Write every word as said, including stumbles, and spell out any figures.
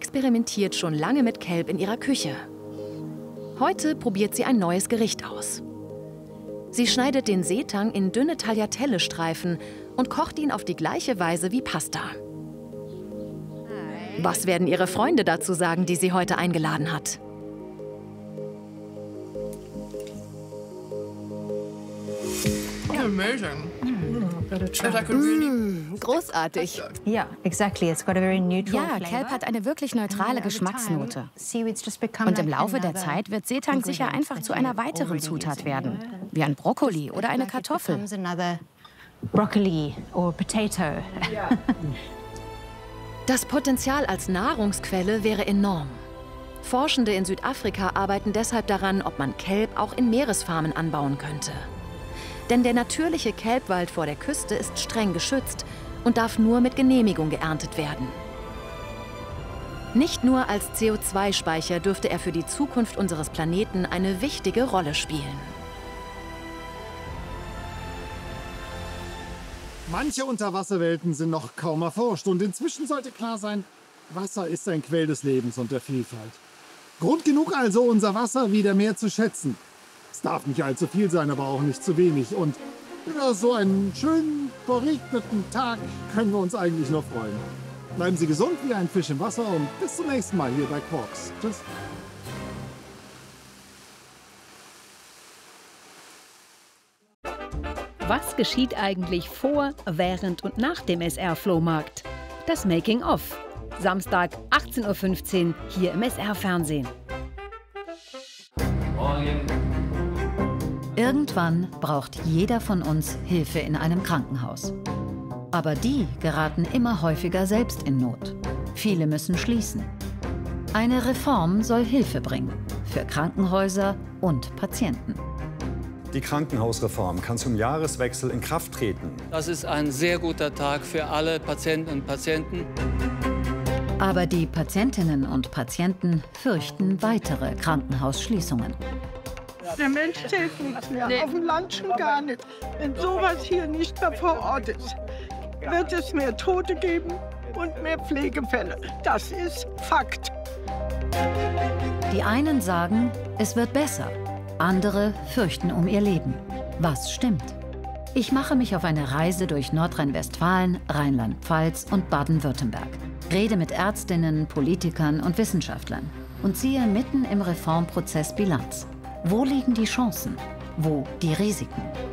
experimentiert schon lange mit Kelp in ihrer Küche. Heute probiert sie ein neues Gericht aus. Sie schneidet den Seetang in dünne Tagliatelle-Streifen und kocht ihn auf die gleiche Weise wie Pasta. Was werden ihre Freunde dazu sagen, die sie heute eingeladen hat? Amazing. Mm, großartig. Ja, exactly. It's got a very neutral Ja, Kelp hat eine wirklich neutrale Geschmacksnote. Und im Laufe der Zeit wird Seetang sicher einfach zu einer weiteren Zutat werden, wie ein Brokkoli oder eine Kartoffel. Broccoli or potato. Das Potenzial als Nahrungsquelle wäre enorm. Forschende in Südafrika arbeiten deshalb daran, ob man Kelp auch in Meeresfarmen anbauen könnte. Denn der natürliche Kelpwald vor der Küste ist streng geschützt und darf nur mit Genehmigung geerntet werden. Nicht nur als C O zwei Speicher dürfte er für die Zukunft unseres Planeten eine wichtige Rolle spielen. Manche Unterwasserwelten sind noch kaum erforscht und inzwischen sollte klar sein, Wasser ist ein Quell des Lebens und der Vielfalt. Grund genug also, unser Wasser wieder mehr zu schätzen. Es darf nicht allzu viel sein, aber auch nicht zu wenig. Und über so einen schönen, verregneten Tag können wir uns eigentlich nur freuen. Bleiben Sie gesund wie ein Fisch im Wasser und bis zum nächsten Mal hier bei Quarks. Tschüss. Was geschieht eigentlich vor, während und nach dem S R-Flohmarkt? Das Making-of. Samstag, achtzehn Uhr fünfzehn, hier im S R-Fernsehen. Irgendwann braucht jeder von uns Hilfe in einem Krankenhaus. Aber die geraten immer häufiger selbst in Not. Viele müssen schließen. Eine Reform soll Hilfe bringen für Krankenhäuser und Patienten. Die Krankenhausreform kann zum Jahreswechsel in Kraft treten. Das ist ein sehr guter Tag für alle Patienten und Patienten. Aber die Patientinnen und Patienten fürchten weitere Krankenhausschließungen. Der Mensch zählt nichts mehr, nee. Auf dem Land schon gar nicht. Wenn sowas hier nicht mehr vor Ort ist, wird es mehr Tote geben und mehr Pflegefälle. Das ist Fakt. Die einen sagen, es wird besser. Andere fürchten um ihr Leben. Was stimmt? Ich mache mich auf eine Reise durch Nordrhein-Westfalen, Rheinland-Pfalz und Baden-Württemberg. Rede mit Ärztinnen, Politikern und Wissenschaftlern und ziehe mitten im Reformprozess Bilanz. Wo liegen die Chancen? Wo die Risiken?